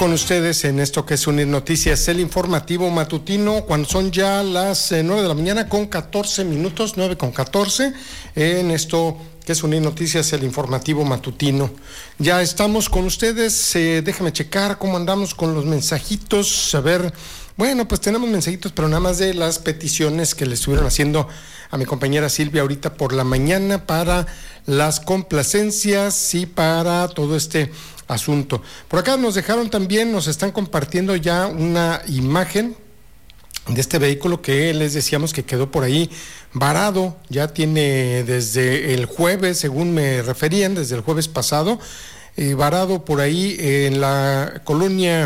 con ustedes en esto que es Unir Noticias, el informativo matutino, cuando son ya las 9 de la mañana con 14 minutos, 9 con 14, en esto que es Unir Noticias, el informativo matutino. Ya estamos con ustedes, déjame checar cómo andamos con los mensajitos, a ver, bueno, pues tenemos mensajitos, pero nada más de las peticiones que le estuvieron haciendo a mi compañera Silvia ahorita por la mañana para las complacencias y para todo este asunto. Por acá nos dejaron también, nos están compartiendo ya una imagen de este vehículo que les decíamos que quedó por ahí varado, ya tiene desde el jueves, según me referían, desde el jueves pasado, varado por ahí en la colonia